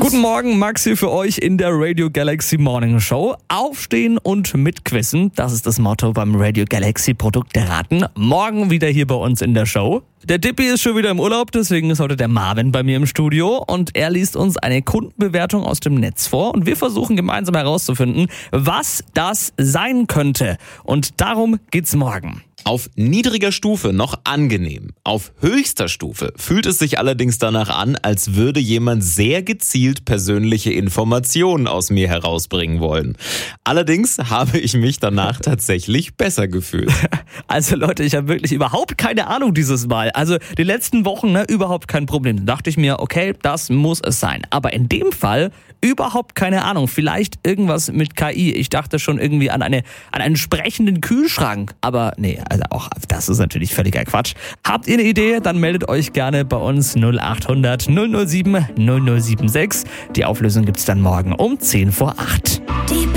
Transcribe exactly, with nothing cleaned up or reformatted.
Guten Morgen, Max hier für euch in der Radio Galaxy Morning Show. Aufstehen und mitquissen, das ist das Motto beim Radio Galaxy Produkteraten. Morgen wieder hier bei uns in der Show. Der Dippi ist schon wieder im Urlaub, deswegen ist heute der Marvin bei mir im Studio und er liest uns eine Kundenbewertung aus dem Netz vor und wir versuchen gemeinsam herauszufinden, was das sein könnte. Und darum geht's morgen. Auf niedriger Stufe noch angenehm. Auf höchster Stufe fühlt es sich allerdings danach an, als würde jemand sehr gezielt persönliche Informationen aus mir herausbringen wollen. Allerdings habe ich mich danach tatsächlich besser gefühlt. Also Leute, ich habe wirklich überhaupt keine Ahnung dieses Mal. Also die letzten Wochen, ne, überhaupt kein Problem. Da dachte ich mir, okay, das muss es sein. Aber in dem Fall überhaupt keine Ahnung. Vielleicht irgendwas mit K I. Ich dachte schon irgendwie an eine an einen sprechenden Kühlschrank. Aber nee, also auch das ist natürlich völliger Quatsch. Habt ihr eine Idee? Dann meldet euch gerne bei uns null acht hundert null null sieben null null sieben sechs. Die Auflösung gibt's dann morgen um zehn vor acht. Die